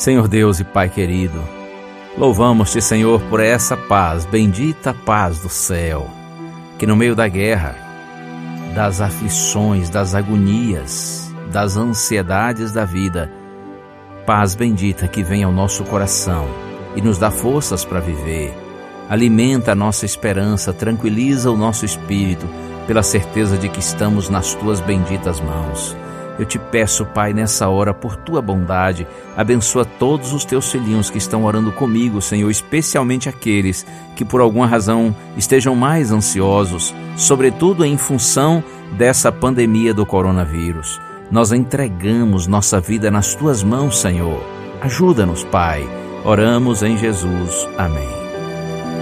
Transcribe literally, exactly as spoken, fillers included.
Senhor Deus e Pai querido, louvamos-te, Senhor, por essa paz, bendita paz do céu, que no meio da guerra, das aflições, das agonias, das ansiedades da vida, paz bendita que vem ao nosso coração e nos dá forças para viver, alimenta a nossa esperança, tranquiliza o nosso espírito pela certeza de que estamos nas tuas benditas mãos. Eu te peço, Pai, nessa hora, por tua bondade, abençoa todos os teus filhinhos que estão orando comigo, Senhor, especialmente aqueles que por alguma razão estejam mais ansiosos, sobretudo em função dessa pandemia do coronavírus. Nós entregamos nossa vida nas tuas mãos, Senhor. Ajuda-nos, Pai. Oramos em Jesus. Amém.